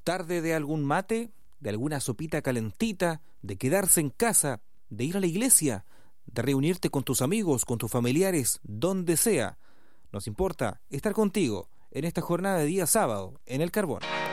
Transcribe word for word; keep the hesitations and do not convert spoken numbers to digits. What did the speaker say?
tarde de algún mate, de alguna sopita calentita, de quedarse en casa, de ir a la iglesia, de reunirte con tus amigos, con tus familiares, donde sea. Nos importa estar contigo en esta jornada de día sábado en El Carbón.